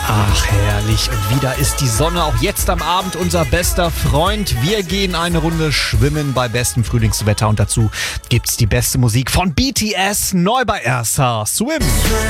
Ach, herrlich. Und wieder ist die Sonne auch jetzt am Abend unser bester Freund. Wir gehen eine Runde schwimmen bei bestem Frühlingswetter und dazu gibt's die beste Musik von BTS, neu bei RSH. Swim.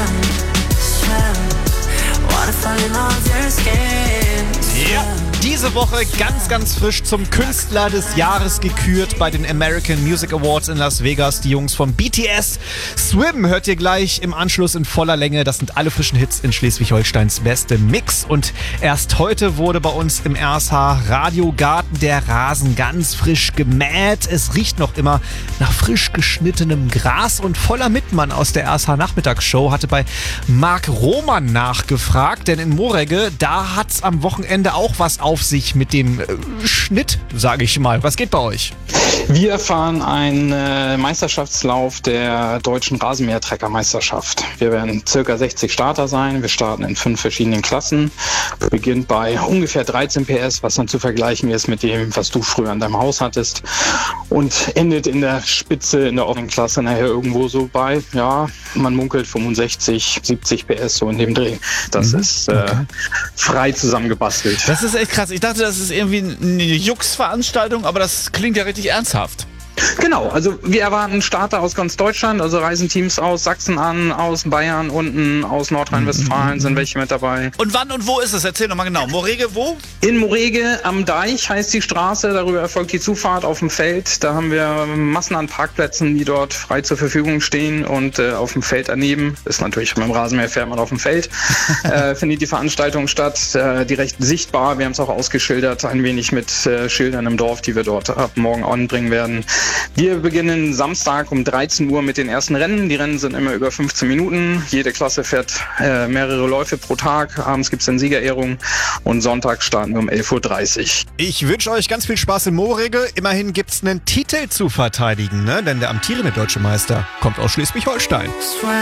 Ja. Diese Woche ganz frisch zum Künstler des Jahres gekürt bei den American Music Awards in Las Vegas. Die Jungs von BTS. Swim hört ihr gleich im Anschluss in voller Länge. Das sind alle frischen Hits in Schleswig-Holsteins beste Mix. Und erst heute wurde bei uns im RSH Radiogarten der Rasen ganz frisch gemäht. Es riecht noch immer nach frisch geschnittenem Gras. Und Voller Mittmann aus der RSH Nachmittagsshow hatte bei Marc Roman nachgefragt. Denn in Moregge, da hat's am Wochenende auch was auf sich mit dem Schnitt, sage ich mal. Was geht bei euch? Wir fahren einen Meisterschaftslauf der deutschen Rasenmäher-Trecker-Meisterschaft. Wir werden circa 60 Starter sein. Wir starten in 5 verschiedenen Klassen. Beginnt bei ungefähr 13 PS, was dann zu vergleichen ist mit dem, was du früher an deinem Haus hattest. Und endet in der Spitze, in der offenen Klasse nachher irgendwo so bei, ja, man munkelt 65, 70 PS, so in dem Dreh. Das ist frei zusammengebastelt. Das ist echt krass. Ich dachte, das ist irgendwie eine Jux-Veranstaltung, aber das klingt ja richtig ernsthaft. Genau, also wir erwarten Starter aus ganz Deutschland, also reisen Teams aus Sachsen an, aus Bayern unten, aus Nordrhein-Westfalen sind welche mit dabei. Und wann und wo ist es? Erzähl nochmal genau. Moregge wo? In Moregge am Deich heißt die Straße, darüber erfolgt die Zufahrt auf dem Feld. Da haben wir Massen an Parkplätzen, die dort frei zur Verfügung stehen und auf dem Feld daneben, ist natürlich mit dem Rasenmäher fährt man auf dem Feld, findet die Veranstaltung statt, direkt sichtbar. Wir haben es auch ausgeschildert, ein wenig mit Schildern im Dorf, die wir dort ab morgen anbringen werden. Wir beginnen Samstag um 13 Uhr mit den ersten Rennen. Die Rennen sind immer über 15 Minuten. Jede Klasse fährt mehrere Läufe pro Tag. Abends gibt es dann Siegerehrung und Sonntag starten wir um 11.30 Uhr. Ich wünsche euch ganz viel Spaß in Moregge. Immerhin gibt's einen Titel zu verteidigen, ne? Denn der amtierende deutsche Meister kommt aus Schleswig-Holstein.